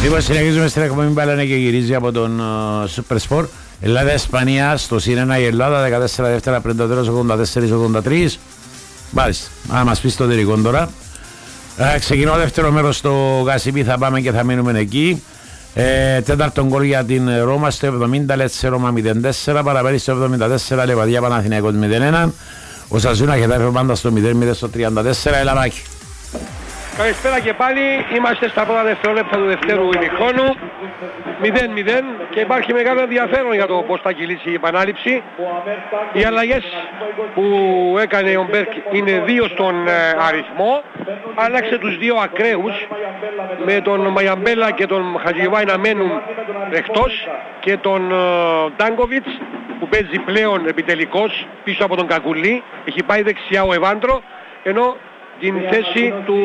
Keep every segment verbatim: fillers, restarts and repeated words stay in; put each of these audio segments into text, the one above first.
Λοιπόν, συνεχίζουμε στην εκπομπή Μπάλανε και γυρίζει από τον uh, Super Sport. Ελλάδα-Ισπανία στο ΣΥΝΕΝΑ η Ελλάδα, δεκατέσσερα δεύτερα πριν το τέλος, ογδόντα τέσσερα ογδόντα τρία. Μάλιστα, να μας πεις το τελικό τώρα. Ε, ξεκινώ δεύτερο μέρος στο Γασιπί, θα πάμε και θα μείνουμε εκεί. Ε, τέταρτον γκολ για την Ρώμα στο εβδομήντα, Λέτσε Ρώμα μηδέν τέσσερα, παραπέρι στο εβδομήντα τέσσερα, Λεβαδιά Παναθηναϊκός μηδέν ένα. Ο Σαζούνα Χετάφε πάντα στο μηδέν μηδέν στο τριάντα τέσσερα, έλα Μάκη. Καλησπέρα και πάλι, είμαστε στα πρώτα δευτερόλεπτα του δευτέρου ημιχρόνου, μηδέν μηδέν και υπάρχει μεγάλο ενδιαφέρον για το πώς θα κυλήσει η επανάληψη. Οι αλλαγές που έκανε ο Μπέρκ είναι δύο στον ε, αριθμό, άλλαξε τους δύο ακραίους με τον Μαγιαμπέλα και τον Χατζηγιοβάη να μένουν εκτός και τον ε, Τάνκοβιτς που παίζει πλέον επιτελικός πίσω από τον Κακουλή, έχει πάει δεξιά ο Εβάντρο, ενώ την θέση του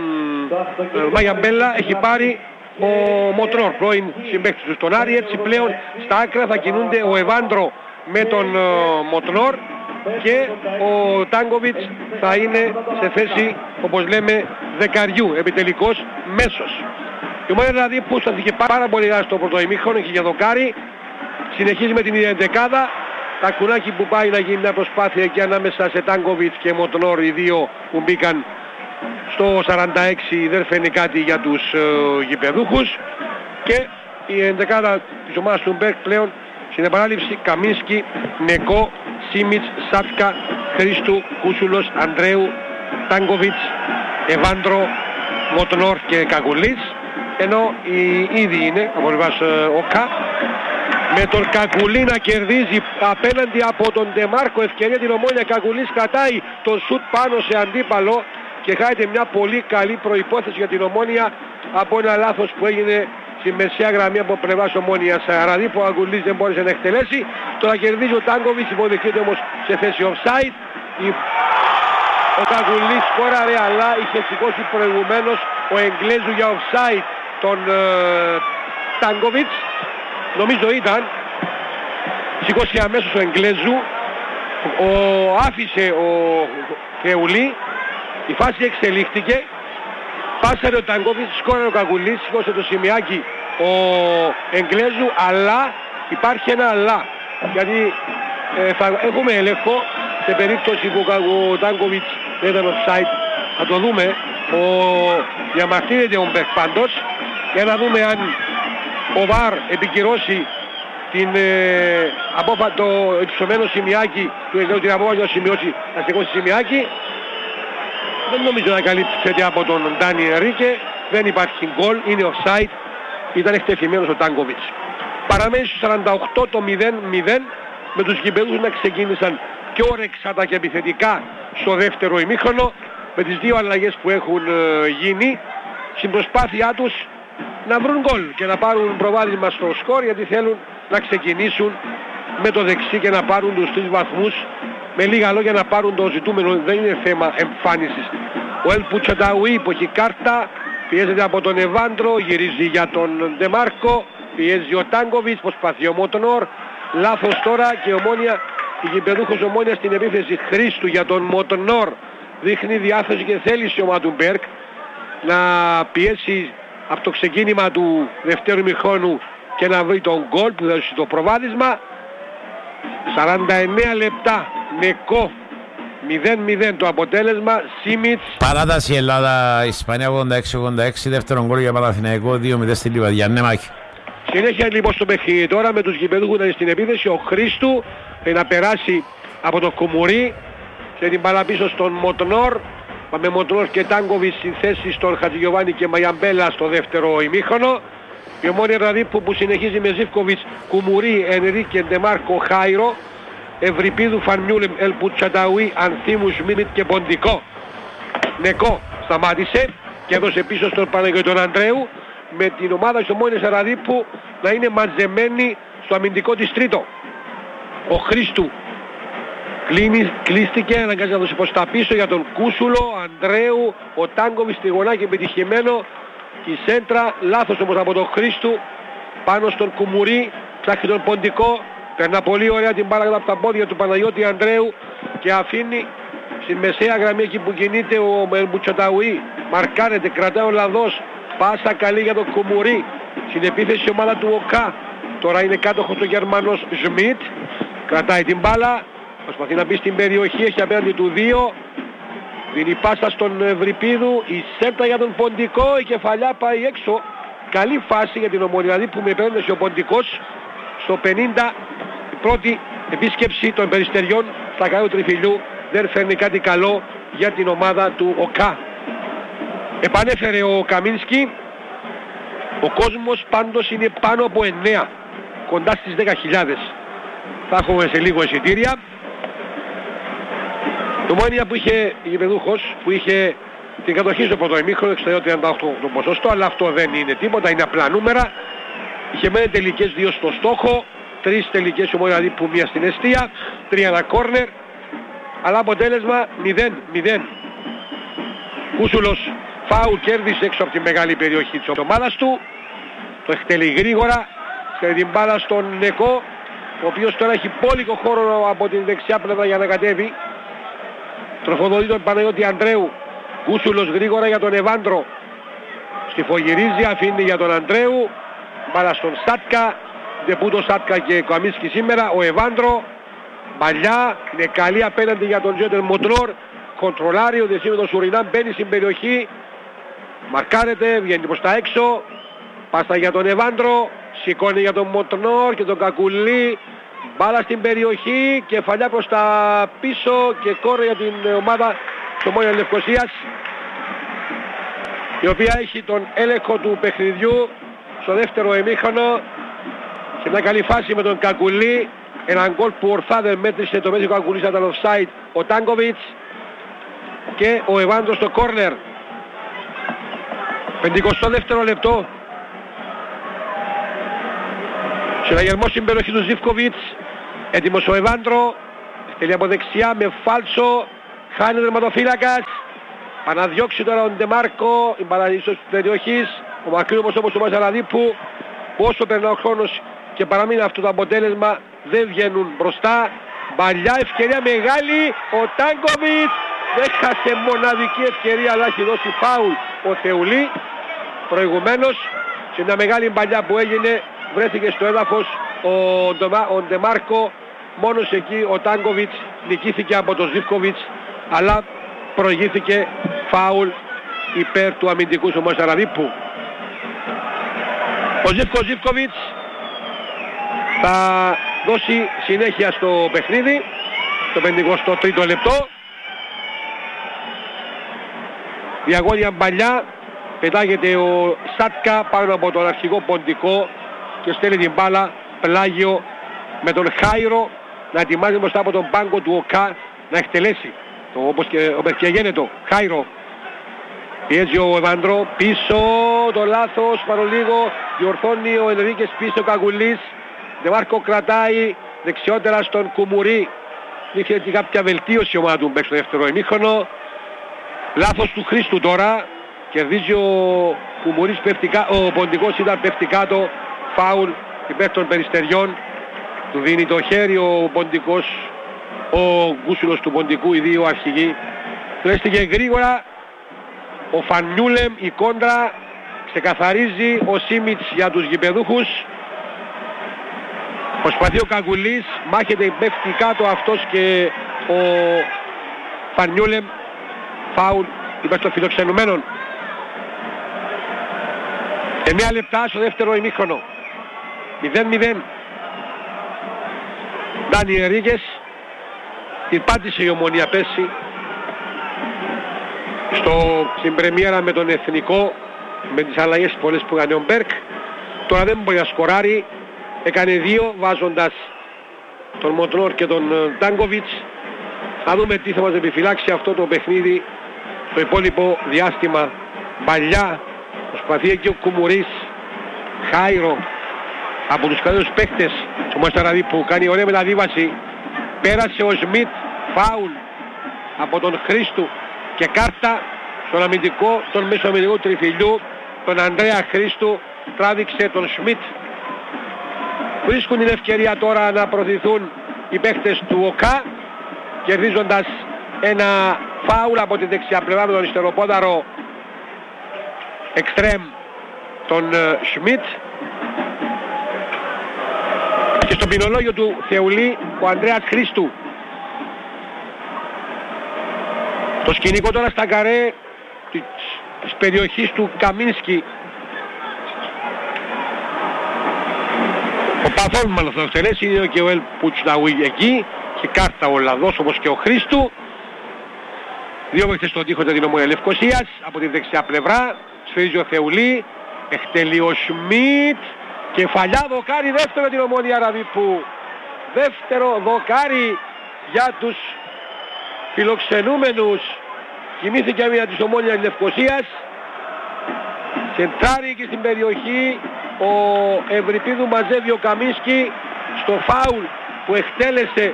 ε, Μαγιαμπέλα έχει πάρει ο Μοτρόρ, πρώην συμπαίκτης του στον Άρη. Έτσι πλέον στα άκρα θα κινούνται ο Εβάντρο με τον ε, Μοτρόρ και ο Τάνκοβιτς θα είναι σε θέση, όπως λέμε, δεκαριού, επιτελικός μέσος. Η ομάδα δηλαδή που στάθηκε πάρα πολύ στο πρώτο ημίχρονο και για δοκάρι, συνεχίζει με την ίδια δεκάδα. Τα κουνάκι που πάει να γίνει μια προσπάθεια εκεί ανάμεσα σε Τάνκοβιτς και Μοτρόρ, οι δύο που μπήκαν στο σαράντα έξι δεν φαίνει κάτι για τους ε, γηπεδούχους, και η ενδεκάδα της ομάδας του Μπέρκ πλέον στην επανάληψη: Καμίνσκι, Νεκό, Σίμιτς, Σάτκα, Χρήστου, Κούσουλος, Ανδρέου, Τάνκοβιτς, Εβάντρο, Μοτρόρ και Κακουλής, ενώ οι ήδη είναι από πλευράς ΟΚΑ, με τον Κακουλή να κερδίζει απέναντι από τον Ντεμάρκο ευκαιρία την Ομόνια. Κακουλής κρατάει τον σουτ πάνω σε αντίπαλο και χάνεται μια πολύ καλή προϋπόθεση για την Ομόνια από ένα λάθος που έγινε στη μεσαία γραμμή από πλευράς Ομόνιας. Δηλαδή που ο Κακουλής δεν μπόρεσε να εκτελέσει. Τώρα κερδίζει ο Τάνκοβιτς, υποδεχτείται όμως σε θέση offside. Ο Κακουλής σκόραρε, αλλά είχε σηκώσει προηγουμένως ο Εγγλέζου για offside τον ε, Τάνκοβιτς. Νομίζω ήταν, σηκώσει αμέσως ο Εγγλέζου, ο, άφησε ο Θεουλή, η φάση εξελίχθηκε, πάσαρε ο Τάνκοβιτς, σκόραρε ο Κακουλής, σηκώσε το σημειάκι ο Εγγλέζου, αλλά υπάρχει ένα αλλά, γιατί ε, θα έχουμε έλεγχο σε περίπτωση που ο Τάνκοβιτς δεν ήταν offside. Θα το δούμε, ο, διαμαρτύρεται ο Μπεκ πάντως, για να δούμε αν ο Βαρ επικυρώσει την ε, απόφα, το υψωμένο σημειάκι του Εγγλέζου, την απόφαση να σημειώσει, να σηκώσει σημειάκι. Δεν νομίζω να καλύπτεται από τον Ντάνι Ενρίκε, δεν υπάρχει γκολ, είναι offside, ήταν εκτεθειμένος ο Τάνκοβιτς. Παραμένει στους σαράντα οκτώ το μηδέν μηδέν, με τους γηπεδούς να ξεκίνησαν πιο όρεξατα και επιθετικά στο δεύτερο ημίχρονο, με τις δύο αλλαγές που έχουν ε, γίνει, στην προσπάθειά τους να βρουν γκολ και να πάρουν προβάδισμα στο σκορ, γιατί θέλουν να ξεκινήσουν με το δεξί και να πάρουν τους τρεις βαθμούς. Με λίγα λόγια, να πάρουν το ζητούμενο, δεν είναι θέμα εμφάνισης. Ο Ελ Πουτσαταουί που έχει κάρτα πιέζεται από τον Εβάντρο, γυρίζει για τον Ντεμάρκο, πιέζει ο Τάνκοβιτς, προσπαθεί ο Μοτρόρ, λάθος τώρα και η Ομόνια, η γηπεδούχος Ομόνια στην επίθεση Χρήστου για τον Μοτρόρ, δείχνει διάθεση και θέληση η ομάδα του Μπέρκ να πιέσει από το ξεκίνημα του δευτέρου ημιχρόνου και να βρει τον γκολ που θα δώσει το προβάδισμα. σαράντα εννέα λεπτά, Νεκό, μηδέν μηδέν το αποτέλεσμα. Σίμιτς. Παράταση Ελλάδα-Ισπανία ογδόντα έξι ογδόντα έξι, δεύτερον γκολ για Παναθηναϊκό, δύο μηδέν στη Λιβαδιά. Ναι, Μάκη. Συνέχεια λοιπόν στο παιχνίδι τώρα με τους γηπεδούχους στην επίθεση. Ο Χρήστου να περάσει από το Κουμουρί και την μπάλα πίσω στον Μοτρόρ. Με Μοτρόρ και Τάνκοβιτς στη θέση στον Χατζηγιοβάνη και Μαγιαμπέλα στο δεύτερο ημίχρονο. Η Ομόνια δηλαδή που, που συνεχίζει με Ζίβκοβιτς, Κουμουρί, Ενρίκε, Ντεμάρκο, Χάιρο, Ευρυπίδου, Φανμιούλεμ, Ελπουτσαταουί, Ανθίμου, Σμίμιτ και Ποντικό. Νεκό σταμάτησε και έδωσε πίσω στον Παναγιώτη τον Ανδρέου, με την ομάδα της Ομόνιας Αραδίπου να είναι μαζεμένη στο αμυντικό της τρίτο. Ο Χρήστου κλείνει, κλείστηκε, αναγκάζει να δώσει προς τα πίσω για τον Κούσουλο, Ανδρέου, ο Τάνκοβιτς στη γωνάκι επιτυχημένο, η σέντρα, λάθος όμως από τον Χρήστου, πάνω στον Κουμουρί, ψάχνει τον Ποντικό, περνά πολύ ωραία την μπάλα από τα πόδια του Παναγιώτη Ανδρέου και αφήνει στη μεσαία γραμμή εκεί που κινείται ο Μπουτσαταουί, μαρκάρεται, κρατάει ο Λαδός, πάσα καλή για τον Κουμουρί, στην επίθεση η ομάδα του ΟΚΑ. Τώρα είναι κάτοχος ο Γερμανός Σμιτ. Κρατάει την μπάλα. Προσπαθεί να μπει στην περιοχή. Έχει απέναντι του δύο. Δίνει πάσα στον Ευρυπίδου. Η σέπτα για τον Ποντικό. Η κεφαλιά πάει έξω. Καλή φάση για την Ομόνια που με επένδυσε ο Ποντικός στο πενήντα. Η πρώτη επίσκεψη των Περιστεριών στα κάτω τριφυλιού δεν φέρνει κάτι καλό για την ομάδα του ΟΚΑ. Επανέφερε ο Καμίνσκι. Ο κόσμος πάντως είναι πάνω από εννέα, κοντά στις δέκα χιλιάδες. Θα έχουμε σε λίγο εισιτήρια. Το Ομόνια που είχε γηπεδούχος, που είχε την κατοχή στο πρώτο ημίχρονο, εξήντα τριάντα οκτώ το ποσοστό, αλλά αυτό δεν είναι τίποτα, είναι απλά νούμερα. Είχε μένει τελικές δύο στο στόχο, τρεις τελικές Ομόνια που μία στην εστία, τρία ένα κόρνερ, αλλά αποτέλεσμα μηδέν μηδέν. Κούσουλος φάουλ κέρδισε έξω από τη μεγάλη περιοχή της ομάδας του. Το εκτελεί γρήγορα, στέλνει την μπάλα στον Νεκό, ο οποίος τώρα έχει πόλικο χώρο από την δεξιά πλευρά για να κατέβει. Τροφοδοτεί τον Παναγιώτη Αντρέου. Κούσουλος γρήγορα για τον Εβάντρο. Στιφογυρίζει, αφήνει για τον Αντρέου. Μπάλα στον Σάτκα. Ντεπούτο Σάτκα και Καμίνσκι σήμερα. Ο Εβάντρο. Μπαλιά. Είναι καλή απέναντι για τον Τζέτερ Μοντρόρ. Κοντρολάρει ο Δεσίμετος Σουρινάμ. Μπαίνει στην περιοχή. Μαρκάρεται. Βγαίνει προς τα έξω. Πάσα για τον Εβάντρο. Σηκώνει για τον Μοντρόρ και τον Κακουλή. Μπάλα στην περιοχή, κεφαλιά προς τα πίσω και κόρη για την ομάδα του Ομόνια Λευκωσίας, η οποία έχει τον έλεγχο του παιχνιδιού στο δεύτερο ημίχρονο. Σε μια καλή φάση με τον Κακουλή, έναν γκολ που ορθά δεν μέτρησε το Μέζικο Κακουλής, ήταν offside ο Τάνκοβιτς, και ο Εβάντρος στο κόρνερ. πενηκοστό δεύτερο λεπτό. Συναγερμός στην περιοχή του Ζιβκοβιτς. Έτοιμος ο Εβάντρο. Εκτελεί από δεξιά με φάλσο. Χάνει ο τερματοφύλακας. Αναδιώξει τώρα ο Ντεμάρκο. Η παραδείσος της περιοχής. Ο Μακρύμος όπως ο Μαζαραδίπου. Όσο περνά ο χρόνος και παραμείνει αυτό το αποτέλεσμα, δεν βγαίνουν μπροστά. Παλιά ευκαιρία μεγάλη. Ο Τάνκοβιτς έχασε μοναδική ευκαιρία, αλλά έχει δώσει φάουλ ο Θεουλή. Προηγουμένως σε μια μεγάλη παλιά που έγινε, βρέθηκε στο έδαφος ο, ο Ντεμάρκο. Μόνος εκεί ο Τάνκοβιτς νικήθηκε από τον Ζιβκοβιτς, αλλά προηγήθηκε φάουλ υπέρ του αμυντικού του Μασαραδίπου. Ο Ζιβκο Ζιβκοβιτς θα δώσει συνέχεια στο παιχνίδι, το πενηκοστό τρίτο λεπτό. Διαγώνια μπαλιά, πετάγεται ο Σάτκα πάνω από τον αρχηγό Ποντικό και στέλνει την μπάλα πλάγιο με τον Χάιρο να ετοιμάζει μπροστά από τον πάγκο του ΟΚΑ να εκτελέσει. Το, όπως και ο Μπερκιαγένετο, Χάιρο. Πιέζει ο Εβάντρο, πίσω το λάθος, παρολίγο, διορθώνει ο Ενρίκες πίσω ο Καγουλής. Ντεμάρκο κρατάει δεξιότερα στον Κουμουρί. Είχε και κάποια βελτίωση η ομάδα του Μπέκ στο δεύτερο ημίχρονο. Λάθος του Χρήστου τώρα. Κερδίζει ο Κουμουρής πέφτικα, ο Ποντικός ήταν πέφτει κάτω. Φάουλ υπέρ των Περιστεριών. Του δίνει το χέρι ο Ποντικός, ο Γκούσουλος του Ποντικού, οι δύο αρχηγοί. Του έστηκε γρήγορα ο Φανιούλεμ, η κόντρα, ξεκαθαρίζει ο Σίμιτς για τους γηπεδούχους. Προσπαθεί ο Καγκουλής, μάχεται, πέφτει κάτω αυτός και ο Φανιούλεμ. Φάουλ υπέρ των φιλοξενουμένων. εννέα λεπτά στο δεύτερο ημίχρονο. μηδέν μηδέν. Ντάνι Ενρίκες. Την πάτησε η Ομονία πέρσι στο, στην πρεμιέρα με τον Εθνικό, με τις αλλαγές πολλές που έκανε ο Μπέρκ. Τώρα δεν μπορεί να σκοράρει. Έκανε δύο βάζοντας τον Μοντρόρ και τον Τάνκοβιτς. Θα δούμε τι θα μας επιφυλάξει αυτό το παιχνίδι το υπόλοιπο διάστημα. Μπαλιά, προσπαθεί εκεί ο Κουμουρής. Χάιρο από τους καλούς παίκτες του Μασταραδί που κάνει ωραία μεταβίβαση. Πέρασε ο Σμιτ, φάουλ από τον Χρήστου και κάρτα στον αμυντικό, τον μέσο αμυντικό τριφυλιού, τον Ανδρέα Χρήστου. Τράβηξε τον Σμιτ. Βρίσκουν την ευκαιρία τώρα να προωθηθούν οι παίκτες του ΟΚΑ, κερδίζοντας ένα φάουλ από την δεξιά πλευρά με τον ιστεροπόδαρο εξτρέμ τον Σμιτ. Και στο ποινολόγιο του Θεουλή ο Ανδρέας Χρήστου. Το σκηνικό τώρα στα καρέ της, της περιοχής του Καμίνσκι. Ο παθόν μάλλον θα εκτελέσει είναι και ο Ελ Πουτσλαουί εκεί και κάρτα ο Ολλανδός όπως και ο Χρήστου. Δύο παίκτες στον τοίχο την Ομόνια Λευκωσίας από τη δεξιά πλευρά. Σφυρίζει ο Θεουλή, εκτελεί ο Σμιτ. Κεφαλιά δοκάρι δεύτερο την Ομόνια Ραδίππου. Δεύτερο δοκάρι για τους φιλοξενούμενους. Κοιμήθηκε μια της Ομόνιας Λευκωσίας. Σεντράρει και στην περιοχή ο Ευρυπίδου μαζεύει ο Καμίνσκι στο φάουλ που εκτέλεσε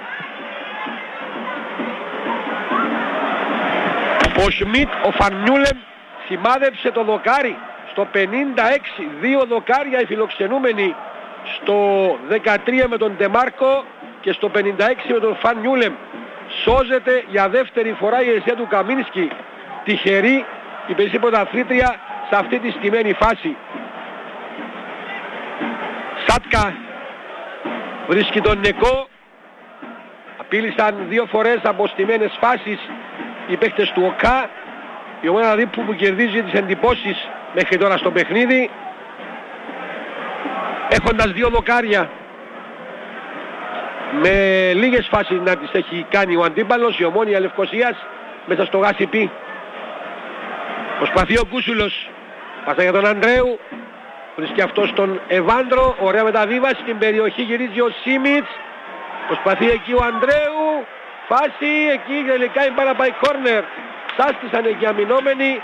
ο Σμιτ. Ο Φανιούλεμ σημάδεψε το δοκάρι στο πενήντα έξι. Δύο δοκάρια οι φιλοξενούμενοι στο δεκατρία με τον Ντεμάρκο και στο πενήντα έξι με τον Φανιούλεμ. Σώζεται για δεύτερη φορά η αιστεία του Καμίνσκι. Τυχερή η περισσή πρωταθλήτρια σε αυτή τη στημένη φάση. Σάτκα βρίσκει τον Νεκό. Απείλησαν δύο φορές από στημένες φάσεις οι παίκτες του ΟΚΑ. Η Ομόνια Ραδίππου που κερδίζει τις εντυπώσεις μέχρι τώρα στο παιχνίδι, έχοντας δύο δοκάρια με λίγες φάσεις να τις έχει κάνει ο αντίπαλος. Η Ομόνια Λευκωσίας μέσα στο γάσι πι. Προσπαθεί ο Κούσουλος, πάσα για τον Ανδρέου, βρίσκει αυτός τον Εβάντρο, ωραία μεταβίβαση στην περιοχή, γυρίζει ο Σίμιτς, προσπαθεί εκεί ο Ανδρέου, φάση εκεί τελικά η μπάλα πάει κόρνερ. Σάστησαν εκεί αμυνόμενοι.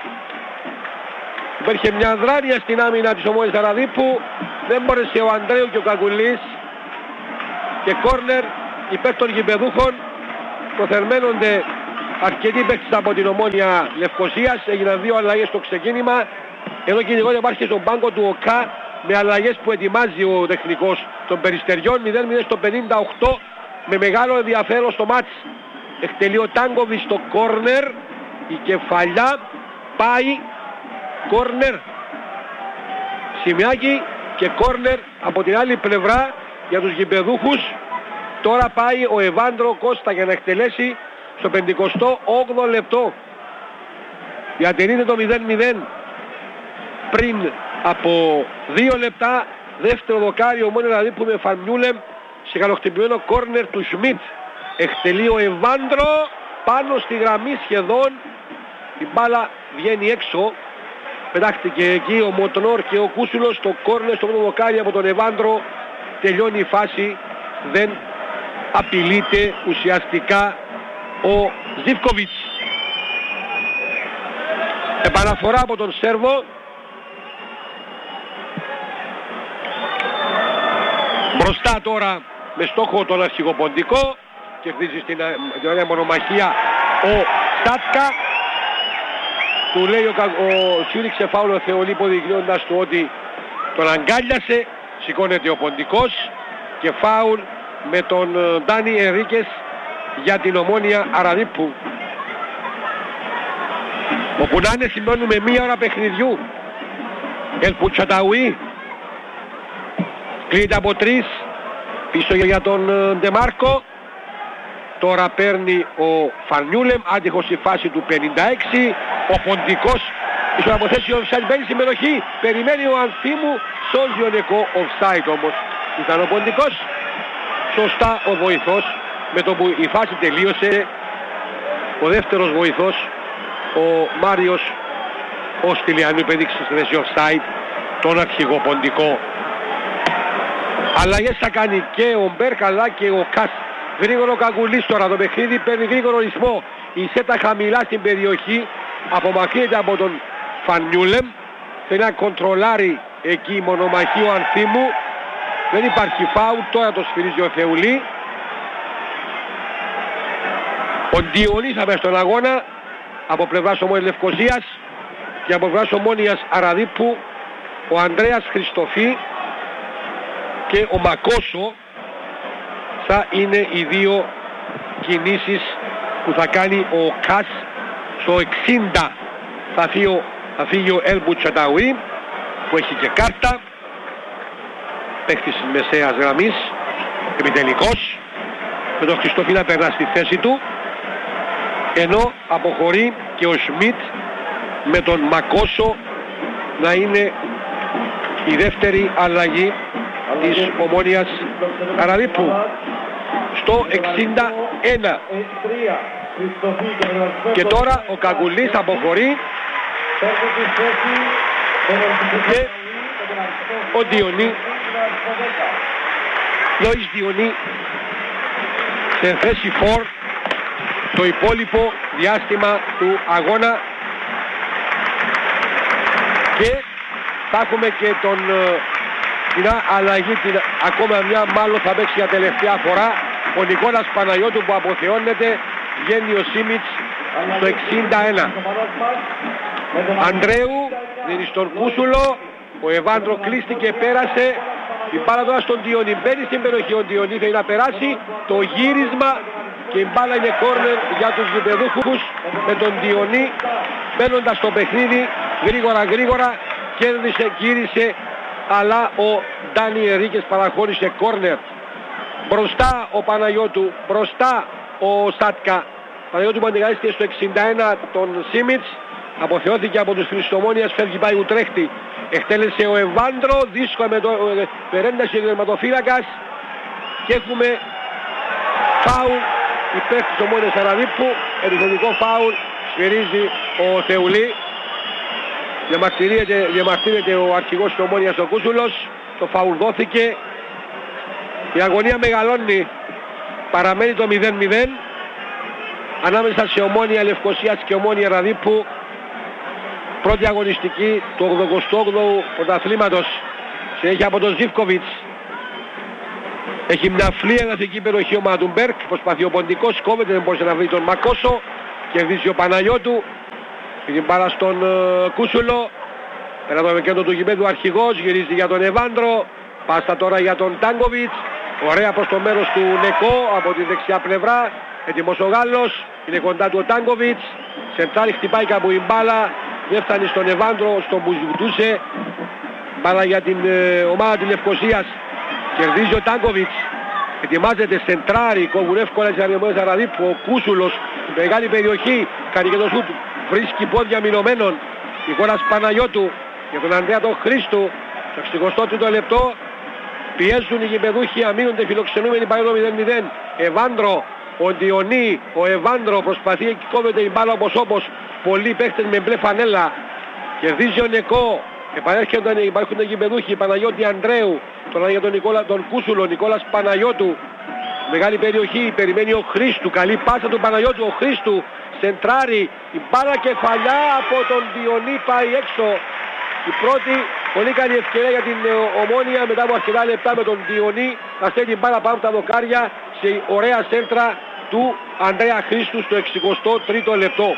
Υπήρχε μια δράνεια στην άμυνα της Ομόνιας Ραδίππου. Δεν μπόρεσε ο Ανδρέου και ο Κακουλής. Και κόρνερ υπέρ των γηπεδούχων. Προθερμαίνονται αρκετοί παίκτες από την Ομόνια Λευκωσίας. Έγιναν δύο αλλαγές στο ξεκίνημα. Εδώ κυνηγώνται υπάρχει στον πάγκο του ΟΚΑ με αλλαγές που ετοιμάζει ο τεχνικός των Περιστεριών. μηδέν μηδέν στο πενήντα οκτώ με μεγάλο ενδιαφέρον στο μάτς. Εκτελεί ο Τάγκοβι στο κόρνερ. Η κεφαλιά πάει κόρνερ. Σημειάκι και κόρνερ από την άλλη πλευρά για τους γηπεδούχους. Τώρα πάει ο Εβάντρο Κώστα για να εκτελέσει στο πενηκοστό όγδοο λεπτό. Διατηρείται το μηδέν μηδέν πριν από δύο λεπτά. Δεύτερο δοκάρι Ομόνια Ραδίππου με Φανιούλεμ σε καλοχτυπημένο κόρνερ του Σμιτ. Εκτελεί ο Εβάντρο πάνω στη γραμμή σχεδόν. Η μπάλα βγαίνει έξω. Πετάχτηκε εκεί ο Μοτνόρ και ο Κούσουλος στο κόρνερ στο πρώτο δοκάρι από τον Εβάντρο. Τελειώνει η φάση. Δεν απειλείται ουσιαστικά ο Ζίβκοβιτς. Επαναφορά από τον Σέρβο. Μπροστά τώρα με στόχο τον αρχηγοποντικό. Κερδίζει στην ωραία μονομαχία ο Σάτκα. Του λέει ο, ο Τσούριξε φάουλο Θεολή υποδεικνύοντας του ότι τον αγκάλιασε. Σηκώνεται ο ποντικός και φάουλ με τον Ντάνι Ενρίκες για την Ομόνια Ραδίππου. Όπου να είναι σημαίνουμε μία ώρα παιχνιδιού. Ελπουτσαταουί κλείνεται από τρεις πίσω για τον Ντεμάρκο. Τώρα παίρνει ο Φανιούλεμ, άτυχος στη φάση του πενήντα έξι. Ο ποντικός ίσως αποθέσει ο offside, μπαίνει συμμετοχή. Περιμένει ο Ανθίμου, σώζει ο Νεκό, offside όμως. Ήταν ο ποντικός. Σωστά ο βοηθός. Με το που η φάση τελείωσε, ο δεύτερος βοηθός, ο Μάριος ο Στυλιανού υπέδειξε στη θέση offside τον αρχηγό ποντικό. Αλλαγές θα κάνει και ο Μπέρκ αλλά και ο Κας. Γρήγορο Κακουλής τώρα, το παιχνίδι παίρνει γρήγορο ρυθμό. Η σέτα χαμηλά στην περιοχή, απομακρύνεται από τον Φανιούλεμ. Θέλει να κοντρολάρει εκεί η μονομαχή ο Ανθίμου. Δεν υπάρχει φάουλ, τώρα το σφυρίζει ο Θεουλή. Ο Ντιονής θα μέσα στον αγώνα από πλευράς Ομόνιας Λευκωσίας και από πλευράς Ομόνιας Ραδίππου ο Ανδρέας Χριστοφή και ο Μακόσο θα είναι οι δύο κινήσεις που θα κάνει ο Κας. Στο εξήντα θα φύγει ο, θα φύγει ο Ελμπουτσαταουί που έχει και κάρτα. Παίχτης μεσαίας γραμμής, επιτελικός, με τον Χριστόφι να περνά στη θέση του, ενώ αποχωρεί και ο Σμιτ με τον Μακόσο να είναι η δεύτερη αλλαγή της Ομόνοιας Αραδίππου στο εξήντα ένα. Και τώρα ο Καγκουλής αποχωρεί και ο Διονύ, Λοΐς Διονύ, σε θέση φορ το υπόλοιπο διάστημα του αγώνα. Και θα έχουμε και τον, την αλλαγή, την, ακόμα μια μάλλον θα παίξει για τελευταία φορά, ο Νικόλας Παναγιώτου που αποθεώνεται, βγαίνει ο Σίμιτς στο εξήντα ένα. Ανδρέου δίνει στον Κούσουλο, ο Εβάντρο κλείστηκε, πέρασε, η μπάλα τώρα στον Διονύ, μπαίνει στην περιοχή ο Διονύ, θέλει να περάσει, το γύρισμα και η μπάλα είναι κόρνερ για τους γηπεδούχους, με τον Διονύ μπαίνοντας στο παιχνίδι γρήγορα γρήγορα, κέρδισε, γύρισε, αλλά ο Ντάνι Ερίκες παραχώρησε κόρνερ. Μπροστά ο Παναγιώτου, μπροστά ο Σάτκα. Παναγιώτου που αντικατέστηκε στο εξήντα ένα τον Σίμιτς, αποθεώθηκε από τους φίλους της Ομόνοιας, φεύγει πάει Ουτρέχτη. Εκτέλεσε ο Εβάντρο, δύσκολα με το περένταση του τερματοφύλακας και έχουμε φάουλ υπέρ της Ομόνοιας Αραδίππου, επιθετικό φάουλ, σφυρίζει ο Θεουλή. Διαμαρτύρεται, διαμαρτύρεται ο αρχηγός της Ομόνοιας ο Κούσουλος, το φάουλ δόθηκε. Η αγωνία μεγαλώνει, παραμένει το μηδέν μηδέν ανάμεσα σε Ομόνια Λευκωσίας και Ομόνια Αραδίππου. Πρώτη αγωνιστική του ογδοηκοστού όγδοου πρωταθλήματος, συνέχεια από τον Ζίβκοβιτς. Έχει μια φλή εδαφική περιοχή ο Μαντουμπέρκ, προσπαθεί ο Ποντικός, κόβεται, δεν μπορούσε να βρει τον Μακόσο, κερδίζει ο Παναγιώτου, την μπάλα στον uh, Κούσουλο, πέρα το κέντρο του γηπέδου αρχηγός, γυρίζει για τον Εβάντρο, πάστα τώρα για τον Τάγκοβιτς, ωραία προς το μέρος του Νεκό από τη δεξιά πλευρά, έτοιμος ο Γάλλος, είναι κοντά του ο Τάγκοβιτς, σεντράρι, χτυπάει κάπου η μπάλα, δεν φτάνει στον Εβάντρο, στον που ζητούσε, μπάλα για την ε, ομάδα της Λευκωσίας, κερδίζει ο Τάγκοβιτς, ετοιμάζεται σεντράρι, κόβουν εύκολα τις Ομόνοιας Αραδίππου, ο Κούσουλος, μεγάλη περιοχή, κάνει και το σούτ, βρίσκει πόδια μηνωμένων, Νικόλας Παναγιώτου για τον Ανδρέα τον Χρήστου, στο εξηκοστό τρίτο λεπτό, πιέζουν οι γηπεδούχοι, αμήνονται φιλοξενούμενοι, πάει το μηδέν μηδέν. Εβάντρο, ο Διονύ, ο Εβάντρο προσπαθεί και κόβεται η μπάλα όπως όπως, πολλοί παίχτες με μπλε φανέλα, κερδίζει ο Νεκό, επανέρχονται, υπάρχουν οι γηπεδούχοι, Παναγιώτη Ανδρέου, τώρα για τον, Νικόλα, τον Κούσουλο, Νικόλας Παναγιώτου, μεγάλη περιοχή, περιμένει ο Χρήστου, καλή πάσα του Παναγιώτου, ο Χρήστου, σεντράρι, η μπάλα κεφαλιά από τον Διονύ πάει έξω. Η πρώτη πολύ καλή ευκαιρία για την Ομόνια μετά από αρκετά λεπτά με τον Διονύ να στέλνει την μπάλα πάνω από τα δοκάρια σε ωραία σέντρα του Ανδρέα Χρήστου στο εξηκοστό τρίτο λεπτό.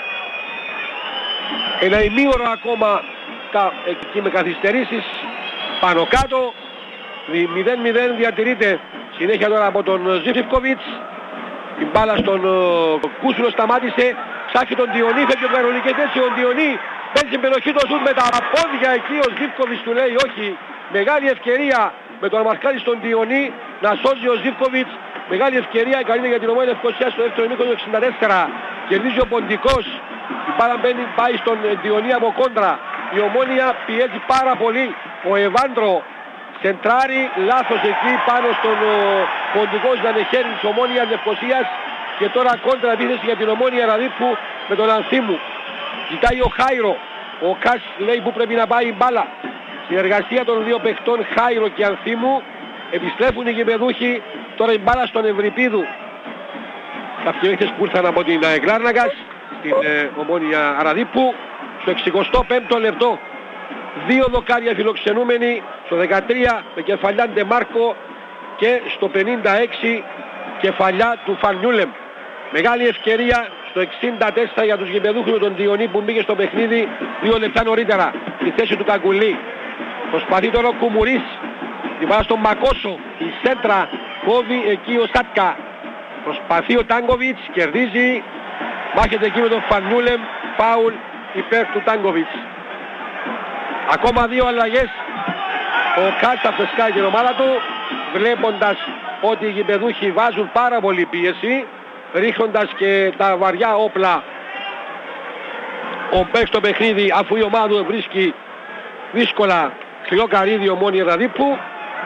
Ένα ημίωρο ακόμα εκεί με καθυστερήσεις πάνω κάτω. μηδέν μηδέν διατηρείται συνέχεια τώρα από τον Ζίβκοβιτς. Η μπάλα στον uh, Κούσουλο σταμάτησε, ψάχνει τον Διονύ, φεύγει ο κανονικές έτσι ο Διονύ, παίζει στην περιοχή το σουτ με τα πόδια εκεί, ο Ζίβκοβιτς του λέει όχι, μεγάλη ευκαιρία με τον Αμαρκάλη στον Διονύ να σώζει ο Ζίβκοβιτς, μεγάλη ευκαιρία καλή για την Ομόνια Λευκωσίας στο δεύτερο ημίχρονο εξήντα τέσσερα, κερδίζει ο Ποντικός, η μπάλα μπαίνει, πάει στον Διονύ από κόντρα, η Ομόνια πιέζει πάρα πολύ, ο Εβάντρο σεντράρι, λάθος εκεί πάνω στον Ποντικό Ζανεχέρη της Ομόνιας Λευκωσίας και τώρα κόντρα επίθεση για την Ομόνια Αραδίππου με τον Ανθίμου. Ζητάει ο Χάιρο, ο Κας λέει που πρέπει να πάει η μπάλα. Συνεργασία των δύο παιχτών Χάιρο και Ανθίμου, επιστρέφουν οι γηπεδούχοι, τώρα η μπάλα στον Ευρυπίδου. Κάποιοι παίχτες που ήρθαν από την Γκλάρναγκας στην ε, Ομόνια Αραδίππου στο εξηκοστό πέμπτο λεπτό. Δύο δοκάρια φιλοξενούμενοι στο δεκατρία με κεφαλιά Ντεμάρκο και στο πενήντα έξι κεφαλιά του Φανιούλεμ. Μεγάλη ευκαιρία στο εξήντα τέσσερα για τους γηπεδούχους με τον Διονύ που μπήκε στο παιχνίδι δύο λεπτά νωρίτερα στη θέση του Καγκουλή. Προσπαθεί τώρα ο Κουμουρίς, την πάει στον Μακόσο, η σέντρα κόβει εκεί ο Σάτκα. Προσπαθεί ο Τάγκοβιτς, κερδίζει, μάχεται εκεί με τον Φανιούλεμ, φάουλ υπέρ του Τάγκοβιτς. Ακόμα δύο αλλαγές. Ο Κάτς θα φρεσκάει την ομάδα του, βλέποντας ότι οι γηπεδούχοι βάζουν πάρα πολύ πίεση, ρίχνοντας και τα βαριά όπλα ο Μπέκ στο παιχνίδι, αφού η ομάδα του βρίσκει δύσκολα σκληρό καρύδι Ομόνια Ραδίππου.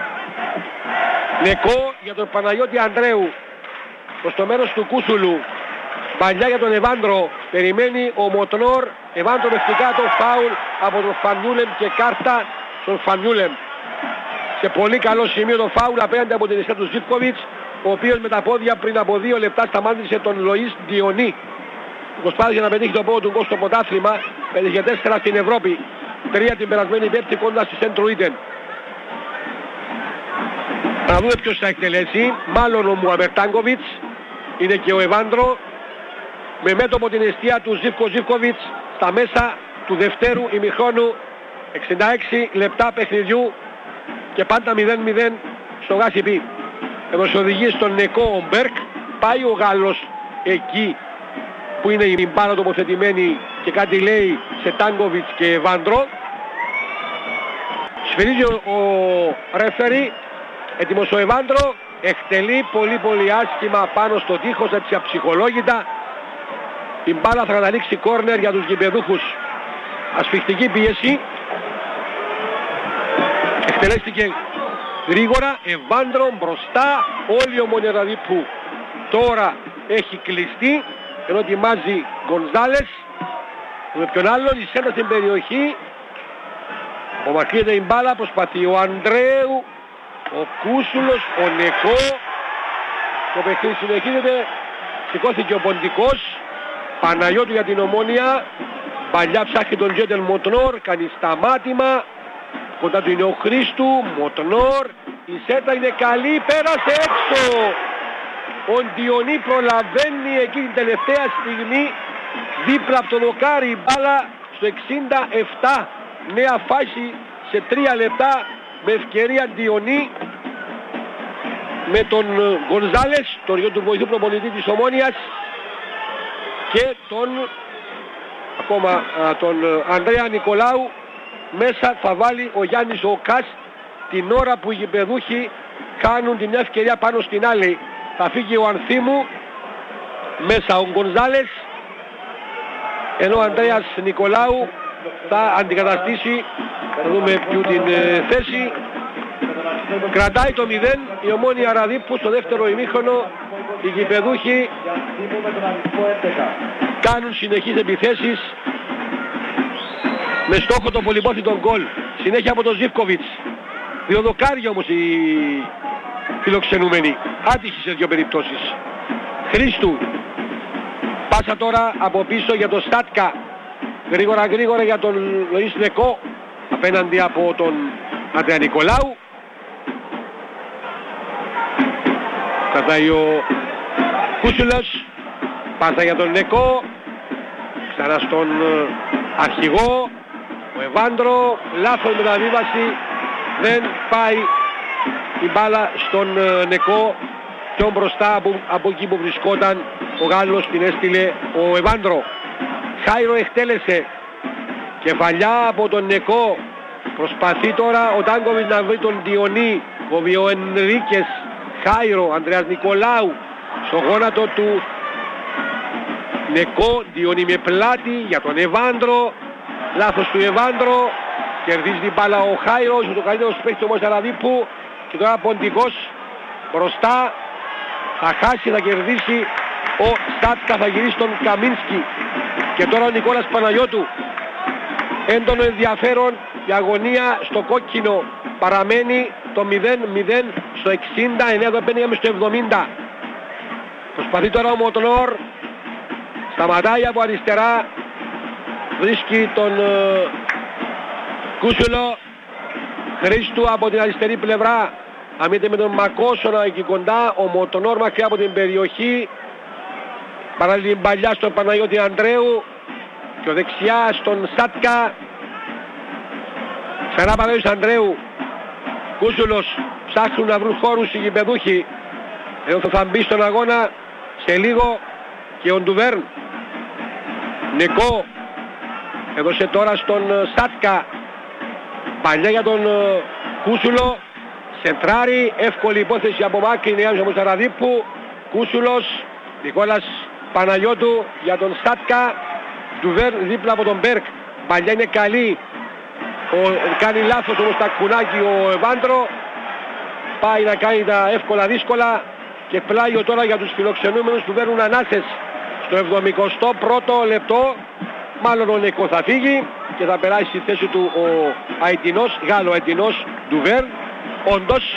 Νεκό για τον Παναγιώτη Ανδρέου προς το μέρος του Κούσουλου. Παλιά για τον Εβάντρο, περιμένει ο Μοτνόρ. Εβάντρο μέχρι κάτω, φάουλ από τον Φανιούλεμ και κάρτα στον Φανιούλεμ. Σε πολύ καλό σημείο το φάουλ απέναντι από την αιστεία του Ζίβκοβιτς, ο οποίος με τα πόδια πριν από δύο λεπτά σταμάτησε τον Λοΐς Διονί. Προσπάθησε να πετύχει το πόδι του γκολ στο πρωτάθλημα, πέτυχε τέσσερα στην Ευρώπη, τρία την περασμένη Πέμπτη κοντά στη Σέντρο Ίντεν. Να δούμε ποιος θα εκτελέσει, μάλλον ο Μουαμερ Τάνκοβιτς, είναι και ο Εβάντρο, με μέτωπο την αιστεία του Ζίβκο Ζίβκοβιτς στα μέσα του δευτέρου ημιχρόνου, εξήντα έξι λεπτά παιχνιδιού και πάντα μηδέν μηδέν στο Γάσιπι. Εδώ οδηγεί στον Νεκό ο Μπέρκ, πάει ο Γάλλος εκεί που είναι η μπάλα τοποθετημένη και κάτι λέει σε Τάνκοβιτς και Εβάντρο. Σφυρίζει ο, ο ρεφέρι, έτοιμος ο Εβάντρο, εκτελεί πολύ πολύ άσχημα πάνω στο τείχος, έτσι αψυχολόγητα. Η μπάλα θα καταλήξει κόρνερ για τους γηπεδούχους. Ασφιχτική πίεση. Εκτελέστηκε γρήγορα, Εβάντρο μπροστά, όλη η Ομόνια Ραδίππου τώρα έχει κλειστεί, ενώ ετοιμάζει Γκονζάλες με ποιον άλλον, η σέντα στην περιοχή. Απομακρύνεται η μπάλα, προσπαθεί ο Ανδρέου, ο Κούσουλος, ο Νεκό. Το παιχνίδι συνεχίζεται, σηκώθηκε ο Ποντικός, Παναγιώτου για την Ομόνια, παλιά ψάχνει τον Τζέντελ Μοτνόρ, κάνει σταμάτημα, κοντά του είναι ο Χρήστου, Μοτνόρ, η σέτα είναι καλή, πέρασε έξω. Ο Διονί προλαβαίνει εκεί την τελευταία στιγμή, δίπλα από το δοκάρι η μπάλα στο εξήντα επτά. Νέα φάση σε τρία λεπτά με ευκαιρία Διονί με τον Γκονζάλες, τον γιο του βοηθού προπονητή της Ομόνιας, και τον ακόμα α, τον Ανδρέα Νικολάου. Μέσα θα βάλει ο Γιάννης ο Κας την ώρα που οι γηπεδούχοι κάνουν την μια ευκαιρία πάνω στην άλλη. Θα φύγει ο Ανθίμου, μέσα ο Γκονζάλες, ενώ ο Ανδρέας Νικολάου θα αντικαταστήσει, θα δούμε ποιου την ε, θέση. Κρατάει το μηδέν η Ομόνια Ραδίππου στο δεύτερο ημίχρονο. Οι γηπεδούχοι κάνουν συνεχείς επιθέσεις με στόχο το πολυπόθητο γκολ. Συνέχεια από τον Ζίβκοβιτς. Δύο δοκάρια όμως οι φιλοξενούμενοι. Άτυχοι σε δύο περιπτώσεις. Χρήστου. Πάσα τώρα από πίσω για τον Στάτκα. Γρήγορα γρήγορα για τον Λοΐς Νεκό απέναντι από τον Ανδρέα Νικολάου. Κρατάει ο Κούσουλος. Πάσα για τον Νεκό. Ξανά στον αρχηγό. Ο Εβάντρο. Λάθος μεταβίβαση. Δεν πάει η μπάλα στον Νεκό. Πιο μπροστά από, από εκεί που βρισκόταν ο Γάλλος, την έστειλε ο Εβάντρο. Χάιρο εκτέλεσε. Κεφαλιά από τον Νεκό. Προσπαθεί τώρα ο Τάνκοβιτς να βρει τον Διονί. Κόβει ο Ενρίκες. Χάιρο, Ανδρέας Νικολάου στο γόνατο του Νεκό. Διονί με πλάτη για τον Εβάντρο. Λάθος του Εβάντρο. Κερδίζει την μπάλα ο Χάιρος, ο το καλύτερος παίκτης όμως Ραδίππου. Και τώρα Ποντικός μπροστά. Θα χάσει, θα κερδίσει ο Στάτκα, θα γυρίσει τον Καμίνσκι. Και τώρα ο Νικόλας Παναγιώτου. Έντονο ενδιαφέρον, η αγωνία στο κόκκινο παραμένει το μηδέν μηδέν στο εξήντα εννέα, εδώ μπαίνουμε στο εβδομήντα. Προσπαθεί τώρα ο Μοτνόρ, σταματάει από αριστερά, βρίσκει τον uh, Κούσουλο. Χρήστου από την αριστερή πλευρά, αμήνεται με τον Μακόσονα εκεί κοντά. Ο Μοτνόρ μακριά από την περιοχή, παράλληλη την παλιά στον Παναγιώτη Ανδρέου και ο δεξιά στον Σάτκα. Ξανά Παναγιώτης Ανδρέου. Κούσουλος, ψάχνουν να βρουν χώρους οι γηπεδούχοι. Εδώ θα μπει στον αγώνα σε λίγο και ο Ντουβέρν. Νεκό έδωσε τώρα στον Σάτκα. Παλιά για τον ε, Κούσουλο. Σεντράρι, εύκολη υπόθεση από μάκρη, Άμψα Μουσταραδίπου. Κούσουλος, Νικόλας Παναγιώτου για τον Στάτκα. Ντουβέρ δίπλα από τον Μπέρκ. Παλιά είναι καλή. Ο, κάνει λάθος όμως τα κουνάκι ο Εβάντρο. Πάει να κάνει τα εύκολα δύσκολα. Και πλάγιο τώρα για τους φιλοξενούμενους που παίρνουν ανάσες. Στο εβδομηκοστό πρώτο λεπτό. Μάλλον ο Νεκό θα φύγει και θα περάσει στη θέση του ο Αιτινός, Γάλλο Αιτινός Ντουβέρ. Όντως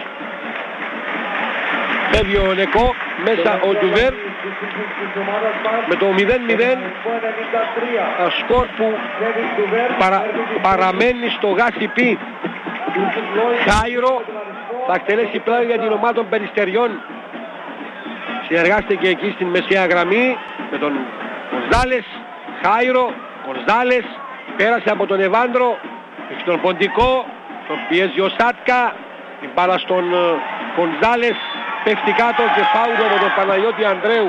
φεύγει ο Νεκό, μέσα ο Ντουβέρ με το μηδέν μηδέν, σκορ που παρα, παραμένει στο Γάσιπι. Χάιρο θα εκτελέσει πλέον για την ομάδα των Περιστεριών. Συνεργάστηκε εκεί στην μεσαία γραμμή με τον Κονζάλες. Χάιρο, Κονζάλες, πέρασε από τον Εβάντρο, στον Ποντικό, τον πιέζει ο Σάτκα, την μπάλα στον Κονζάλες, πέφτει κάτω και φάουλ από τον Παναγιώτη Ανδρέου.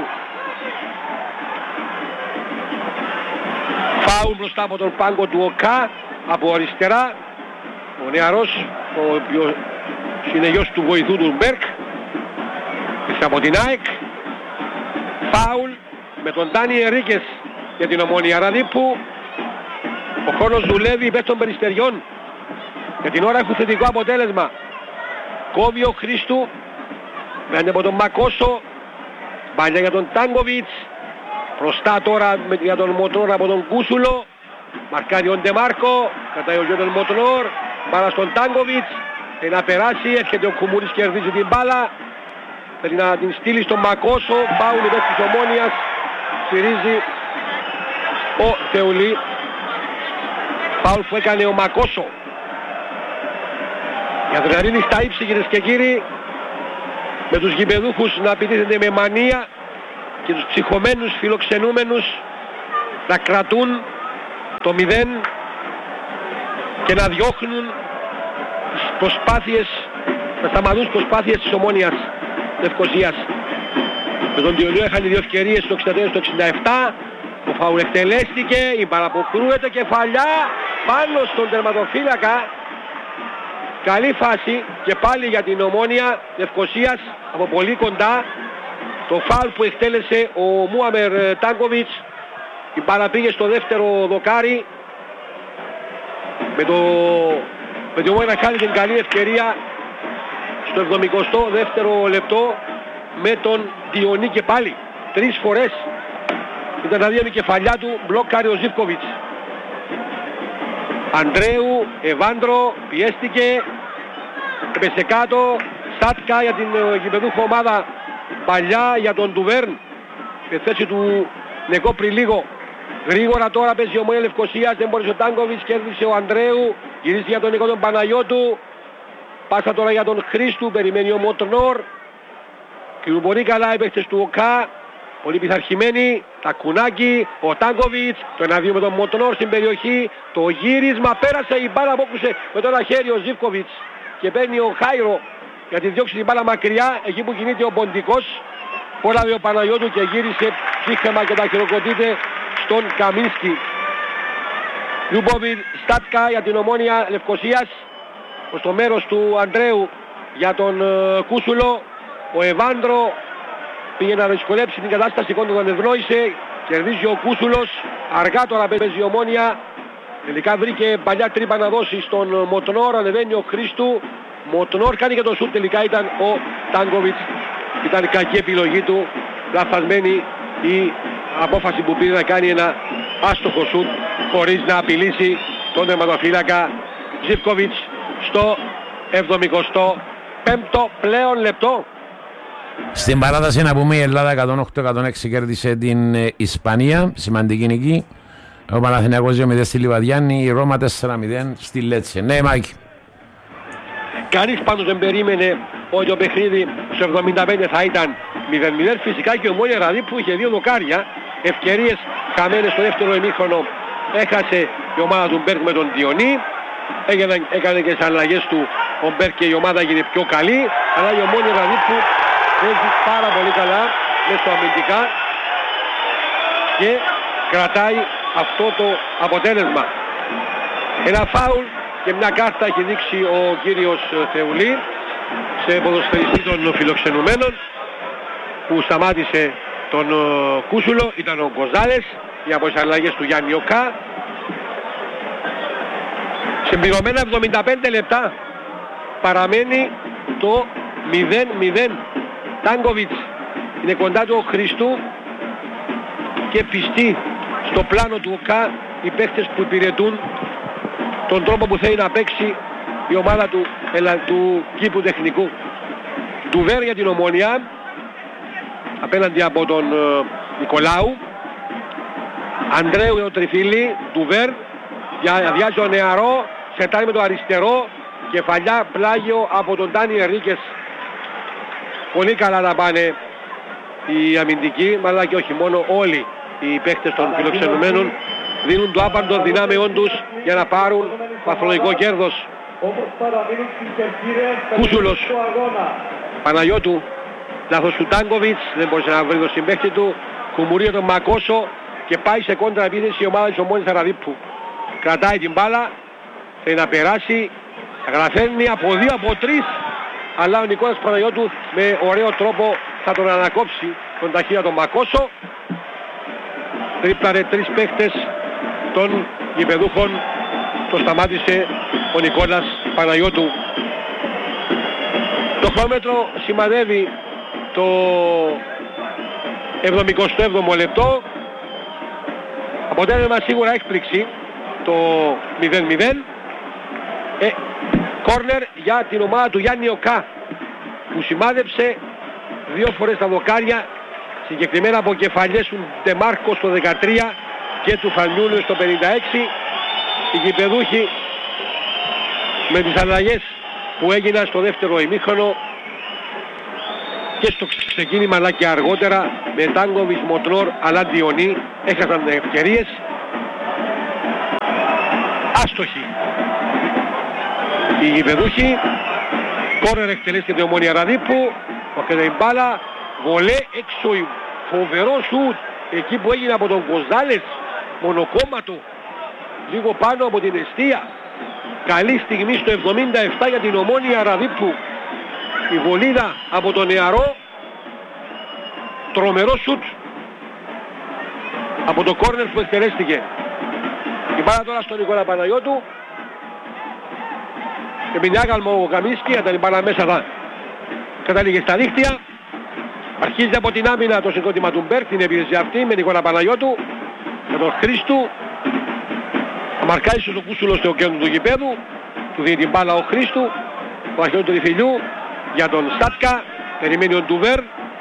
Φάουλ μπροστά από τον πάγκο του ΟΚΑ, από αριστερά, ο νεαρός, ο οποίος είναι γιος του βοηθού του Μπέρκ, από την ΑΕΚ. Φάουλ με τον Ντάνι Ερίκες για την Ομόνια Ραδίπου. Ο χρόνος δουλεύει υπέρ των Περιστεριών. Για την ώρα έχουν θετικό αποτέλεσμα. Κόβει ο Χρήστου. Μένει από τον Μακόσο. Μπάλια για τον Τάγκοβιτς. Μπροστά τώρα για τον Μοτρόρ από τον Κούσουλο. Μαρκάρει ο Ντεμάρκο. Κατάει ο γιο τον Μοτρόρ. Μπάλα στον Τάγκοβιτς. Θέλει να περάσει. Έρχεται ο Κουμούρης, κερδίζει την μπάλα. Θέλει να την στείλει στον Μακόσο. Πάουλ υπέρ της Ομόνιας. Συρίζει ο Θεουλή. Πάουλ που έκανε ο Μακόσο. Η αδρεναλίνη στα ύψη, κυρίες και κύριοι. Με τους γηπεδούχους να επιτίθενται με μανία και τους ψυχωμένους φιλοξενούμενους να κρατούν το μηδέν και να διώχνουν τις προσπάθειες, να σταματούν τις προσπάθειες της Ομόνιας Λευκωσίας. Με τον Διονύο είχαν δύο ευκαιρίες στο εξήντα τέσσερα στο εξήντα επτά. Ο φάουλ εκτελέστηκε, η παραποκρούεται, κεφαλιά πάνω στον τερματοφύλακα. Καλή φάση και πάλι για την Ομόνια Λευκωσίας από πολύ κοντά. Το φάουλ που εκτέλεσε ο Μούαμερ Τάγκοβιτς. Η μπάλα πήγε στο δεύτερο δοκάρι. Με το με την Ομόνια να κάνει την καλή ευκαιρία στο εβδομηκοστό δεύτερο λεπτό με τον Διονύ και πάλι. Τρεις φορές ήταν τα δύο με κεφαλιά του, μπλοκάρει ο Ζίβκοβιτς. Ανδρέου, Εβάντρο, πιέστηκε, έπεσε κάτω, Σάτκα για την γηπεδούχο ομάδα, παλιά για τον Ντουβέρν, στη θέση του Νεκό πριν λίγο. Γρήγορα τώρα παίζει η Ομόνια Λευκωσίας, δεν μπορείς ο Τάγκοβιτς, κέρδισε ο Ανδρέου, γυρίζει για τον Νικό τον Παναγιώτου, πάσα τώρα για τον Χρήστου, περιμένει ο Μοτρνόρ, κυριοπορεί καλά οι παίκτες του ΟΚΑ, πολύ πειθαρχημένοι, τα κουνάκι, ο Τάγκοβιτς, το ένα δύο με τον Μοτρνόρ στην περιοχή, το γύρισμα, πέρασε η μπάλα, απόκρουσε με το ένα χέρι ο Ζίβκοβιτς και παίρνει ο Χάιρο για τη διώξει την μπάλα μακριά, εκεί που κινείται ο Ποντικός, πρόλαβε ο Παναγιώτου και γύρισε ψύχτεμα και τα χειροκροτείται στον Καμίνσκι. Λιούμποβιτ Στάτκα για την Ομόνια Λευκωσίας, προς το μέρος του Ανδρέου για τον uh, Κούσουλο. Ο Εβάντρο πήγε να δυσκολέψει την κατάσταση, κόντο τον ευνόησε, κερδίζει ο Κούσουλος, αργά τώρα παίζει η Ομόνια, τελικά βρήκε παλιά τρύπα να δώσει στον Μοτνόρ, ανεβαίνει ο Χρήστου, Μοτνόρ κάνει και το σουτ, τελικά ήταν ο Τάγκοβιτς, ήταν κακή επιλογή του, λαθασμένη η απόφαση που πήρε να κάνει ένα άστοχο σουτ χωρίς να απειλήσει τον τερματοφύλακα Ζίβκοβιτς στο εβδομηκοστό πέμπτο πλέον λεπτό. Στην παράταση να πούμε η Ελλάδα εκατόν οκτώ εκατόν έξι κέρδισε την Ισπανία, σημαντική νική. Ο Παναθηναϊκός δύο μηδέν στη Λιβαδιάννη, η Ρώμα τέσσερα μηδέν στη Λέτσε. Ναι, Μάκη. Κανείς πάντως δεν περίμενε ότι το παιχνίδι στο εβδομήντα πέντε θα ήταν μηδέν μηδέν. Φυσικά και ο Ομόνια Ραδίπου είχε δύο δοκάρια, ευκαιρίες χαμένες στο δεύτερο ημίχρονο. Έχασε η ομάδα του Μπέρκ με τον Διονύ. Έκανε, έκανε και τις αλλαγές του ο Μπέρκ και η ομάδα έγινε πιο καλή. Αλλά η Ομόνια Ραδίπου παίζει πάρα πολύ καλά μέσω αμυντικά και κρατάει αυτό το αποτέλεσμα. Ένα φάουλ και μια κάρτα έχει δείξει ο κύριος Θεουλή σε ποδοσφαιριστή των φιλοξενουμένων που σταμάτησε τον Κούσουλο, ήταν ο Γκοζάλες για από τις αλλαγές του Γιάννη Οκά. Συμπληρωμένα εβδομήντα πέντε λεπτά παραμένει το μηδέν μηδέν. Τάνκοβιτς είναι κοντά του ο Χριστού και πιστοί στο πλάνο του ΟΚΑ οι παίχτες που υπηρετούν τον τρόπο που θέλει να παίξει η ομάδα του, του κήπου τεχνικού. Ντουβέρ για την Ομόνια απέναντι από τον uh, Νικολάου. Ανδρέου είναι ο Τριφύλη. Ντουβέρ διάζει ο νεαρό, σετάρει με το αριστερό, κεφαλιά πλάγιο από τον Ντάνι Ερίκες. Πολύ καλά να πάνε οι αμυντικοί, αλλά και όχι μόνο, όλοι οι παίκτες των φιλοξενουμένων δίνουν το άπαντο δυνάμεών τους για να πάρουν παθολογικό κέρδος. Κούσουλος, Παναγιώτου, λάθος του Τάνκοβιτς, δεν μπορούσε να βρει το συμπαίχτη του, κουμουρεί τον Μακόσο και πάει σε κόντρα επίθεση η ομάδα της Ομόνιας Αραδίππου. Κρατάει την μπάλα, θέλει να περάσει, θα καταφέρνει από δύο από τρεις, αλλά ο Νικόλας Παναγιώτου με ωραίο τρόπο θα τον ανακόψει τον ταχύα τον Μακόσο. Τρίπλαρε τρεις παίχτες των γηπεδούχων, το σταμάτησε ο Νικόλας Παναγιώτου. Το χρονόμετρο σημαδεύει το εβδομηκοστό έβδομο λεπτό. Αποτέλεσμα σίγουρα έκπληξη το μηδέν μηδέν. Ε, κόρνερ για την ομάδα του Γιάννη Οκά που σημάδεψε δύο φορές τα δοκάρια, συγκεκριμένα από κεφαλιές του Ντεμάρκο στο δεκατρία και του Φανιούλου στο πενήντα έξι. Οι γηπεδούχοι με τις αλλαγές που έγιναν στο δεύτερο ημίχρονο και στο ξεκίνημα αλλά και αργότερα με Τάνκοβιτς, Μοτνόρ αλλά Διονί έχασαν ευκαιρίες. Άστοχοι οι γηπεδούχοι. Κόρνερ εκτελέστηκε η Ομόνια Ραδίππου, οχτώ η μπάλα, βολέ έξω, φοβερό σουτ εκεί που έγινε από τον Κοζάλες, μονοκόμματο λίγο πάνω από την εστία. Καλή στιγμή στο εβδομήντα επτά για την Ομόνια Ραδίππου. Η βολίδα από τον νεαρό, τρομερό σουτ από το κόρνερ που εκτελέστηκε. Η μπάλα τώρα στον Νικόλα Παναγιώτου και Μινιάκαλμο ο Καμίσκι, όταν η μπάλα μέσα θα καταλήγει στα δίχτυα. Αρχίζει από την άμυνα το συγκρότημα του Μπέρκ, την επίθεση αυτή με Νικόλα Παναγιώτου και τον Χρήστου. Μαρκάει στο Κούσουλο στο κέντρο του γηπέδου, του δίνει την μπάλα ο Χρήστου, ο αρχαιό του Τριφυλιού για τον Σάτκα, περιμένει ο Ντουβέρ,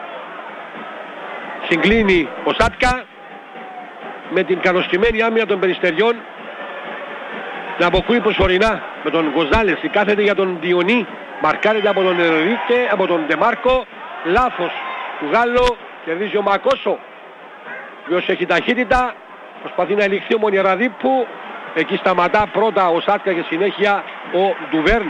συγκλίνει ο Σάτκα με την καλοστημένη άμυνα των Περιστεριών να αποκούει προσωρινά με τον Γκοζάλες, η κάθεται για τον Διονί, μαρκάρεται από τον Ερίκε, από τον Ντεμάρκο, λάθος του Γάλλο, κερδίζει ο Μακόσο, ποιος έχει ταχύτητα, προσπαθεί να ελιχθεί ο Μονιαραδίππου, εκεί σταματά πρώτα ο Σάτκα και συνέχεια ο Ντουβέρν.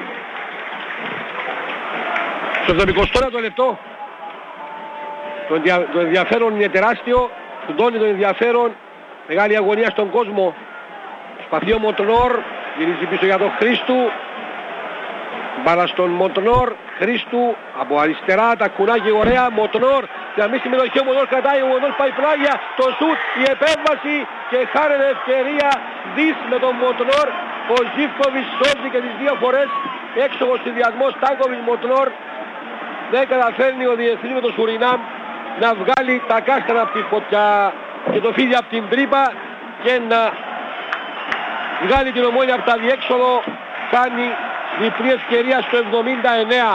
Στο εβδομηκοστό τέταρτο λεπτό το, ενδια... το ενδιαφέρον είναι τεράστιο, φουντώνει το ενδιαφέρον, μεγάλη αγωνία στον κόσμο. Προσπαθεί ο Μοντνόρ, γυρίζει πίσω για τον Χρήστου, μπάλα στον Μοντνόρ, Χρήστου από αριστερά, τα κουνάγει ωραία, Μοντνόρ, για μη συμμετοχή ο Μοντνόρ κρατάει, ο Μοντνόρ πάει πλάγια, το σουτ, η επέμβαση και χάρεται ευκαιρία δις με τον Μοντνόρ, ο Ζίβκοβιτς σώζει και τις δύο φορές, έξοχος συνδυασμός Τάνκοβιτς Μοντνόρ, δεν καταφέρνει ο διεθνής με το Σουρινάμ να βγάλει τα κάστανα από τη φωτιά και το φίδι από την τρύπα και να βγάλει την Ομόνια από τα διέξοδο, κάνει διπλή ευκαιρία στο εβδομήντα εννέα.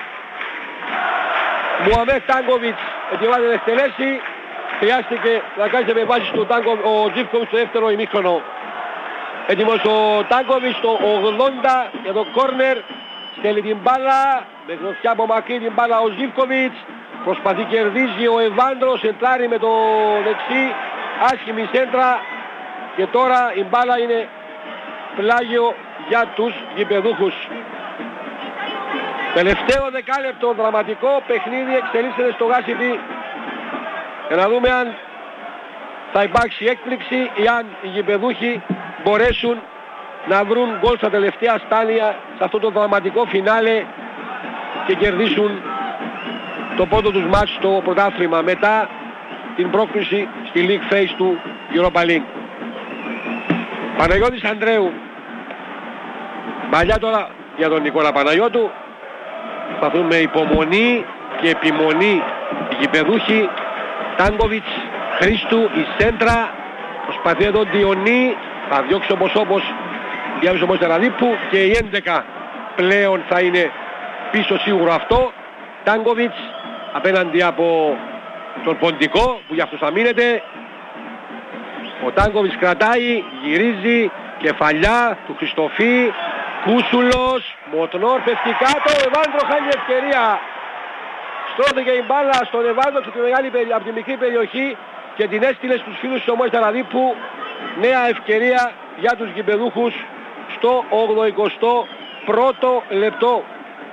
Μουαμέτ Τάνκοβιτς ετοιμάζεται να εκτελέσει, χρειάστηκε να κάνει επεμβάσεις του Τάνκοβιτς, ο Ζίβκοβιτς στο δεύτερο ημίχρονο. Έτοιμος ο Τάνκοβιτς στο ογδόντα για το κόρνερ, στέλνει την μπάλα, με γνωσιά από μακρύ την μπάλα ο Ζίβκοβιτς, προσπαθεί κερδίζει ο Ευάνδρος, σεντράρει με το δεξί, άσχημη σέντρα και τώρα η μπάλα είναι πλάγιο για τους γηπεδούχους. Τελευταίο δεκάλεπτο, δραματικό παιχνίδι εξελίσσεται στο Γάσιπι. Για να δούμε αν θα υπάρξει έκπληξη ή αν οι γηπεδούχοι μπορέσουν να βρουν γκολ στα τελευταία στάδια σε αυτό το δραματικό φινάλε και κερδίσουν το πρώτο τους μάτς στο πρωτάθλημα μετά την πρόκριση στη League Phase του Europa League. Παναγιώτης Ανδρέου. Μαλλιά τώρα για τον Νικόλα Παναγιώτου. Προσπαθούν με υπομονή και επιμονή οι γηπεδούχοι. Τάνκοβιτς, Χρήστου, η σέντρα. Προσπαθεί εδώ Διονύ. Θα διώξει όπως όπως διάβησε όμως Τεραδίπου και η έντεκα πλέον θα είναι πίσω σίγουρο αυτό. Τάνκοβιτς απέναντι από τον Ποντικό που για αυτούς θα μείνεται. Ο Τάνκοβιτς κρατάει, γυρίζει, κεφαλιά του Χριστοφή, Κούσουλος, Μοτνόρ πέφτει κάτω, ο Εβάνδρο χάνει ευκαιρία. Στρώθηκε η μπάλα στον Εβάνδρο από τη, μεγάλη, από τη μικρή περιοχή και την έστειλε στους φίλους της ομάδας Ταραδίπου. Νέα ευκαιρία για τους γηπεδούχους στο ογδοηκοστό πρώτο λεπτό.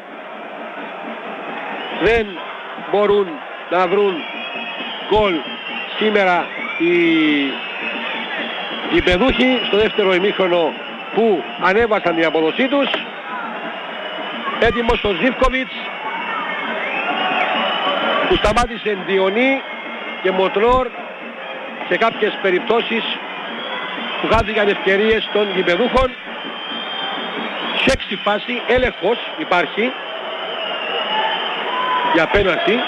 Δεν μπορούν να βρουν γκολ σήμερα οι γηπεδούχοι στο δεύτερο ημίχρονο που ανέβασαν την αποδοσή τους. Έτοιμος ο Ζίβκοβιτς που σταμάτησε Διονύ και Μοτνόρ σε κάποιες περιπτώσεις που χάθηκαν ευκαιρίες των γηπεδούχων. Σε έξι φάση έλεγχος υπάρχει για πέναλτι.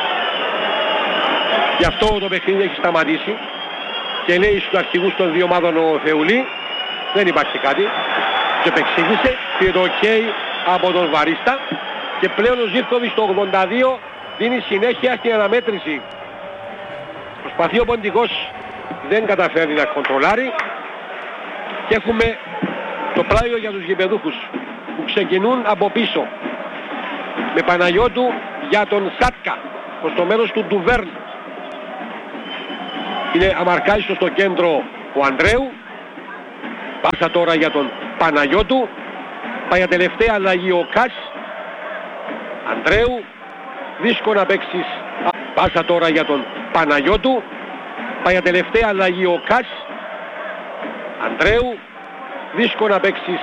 Γι' αυτό το παιχνίδι έχει σταματήσει και λέει στους αρχηγούς των δύο ομάδων ο Θεουλή δεν υπάρχει κάτι. Και επεξήγησε, πήρε το ok από τον Βαρίστα και πλέον ο Ζίβκοβιτς στο ογδόντα δύο δίνει συνέχεια στην αναμέτρηση. Προσπαθεί ο Ποντικός, δεν καταφέρνει να κοντρολάρει και έχουμε το πλάγιο για τους γηπεδούχους που ξεκινούν από πίσω με Παναγιώτου για τον Σάτκα προς το μέρος του Ντουβέρν. Είναι αμαρκάριστο στο κέντρο ο Ανδρέου. Πάσα τώρα για τον Παναγιώτου. Πάει για τελευταία αλλαγή ο Κας. Ανδρέου. Δύσκολο να παίξεις. Πάσα τώρα για τον Παναγιώτου. Πάει για τελευταία αλλαγή ο Κας. Ανδρέου. Δύσκολο να παίξεις